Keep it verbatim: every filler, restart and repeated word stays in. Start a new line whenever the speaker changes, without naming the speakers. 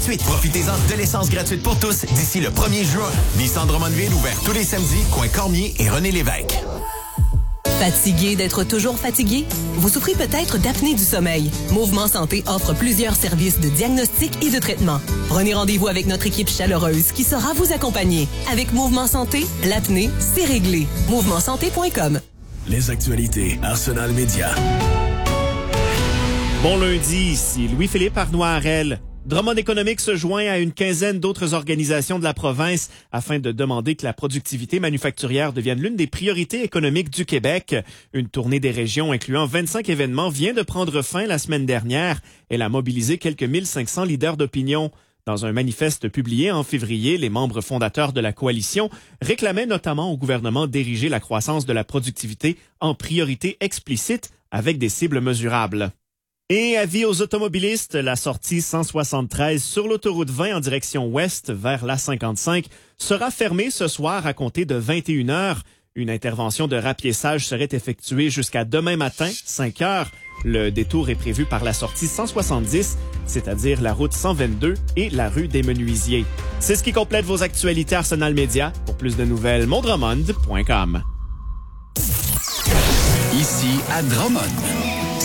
Suite, profitez-en de l'essence gratuite pour tous d'ici le premier juin. Nissan Drummondville ouvert tous les samedis, coin Cormier et René Lévesque.
Fatigué d'être toujours fatigué? Vous souffrez peut-être d'apnée du sommeil. Mouvement Santé offre plusieurs services de diagnostic et de traitement. Prenez rendez-vous avec notre équipe chaleureuse qui saura vous accompagner. Avec Mouvement Santé, l'apnée, c'est réglé. mouvement santé point com.
Les actualités Arsenal Média.
Bon lundi, ici Louis-Philippe Arnois-Harel. Drummond Économique se joint à une quinzaine d'autres organisations de la province afin de demander que la productivité manufacturière devienne l'une des priorités économiques du Québec. Une tournée des régions incluant vingt-cinq événements vient de prendre fin la semaine dernière. Elle a mobilisé quelques mille cinq cents leaders d'opinion. Dans un manifeste publié en février, les membres fondateurs de la coalition réclamaient notamment au gouvernement d'ériger la croissance de la productivité en priorité explicite avec des cibles mesurables. Et avis aux automobilistes, la sortie cent soixante-treize sur l'autoroute vingt en direction ouest vers l'A cinquante-cinq sera fermée ce soir à compter de vingt et une heures. Une intervention de rapiessage serait effectuée jusqu'à demain matin, cinq heures. Le détour est prévu par la sortie cent soixante-dix, c'est-à-dire la route cent vingt-deux et la rue des Menuisiers. C'est ce qui complète vos actualités Arsenal Média. Pour plus de nouvelles, mondromond point com.
Ici à Drummond.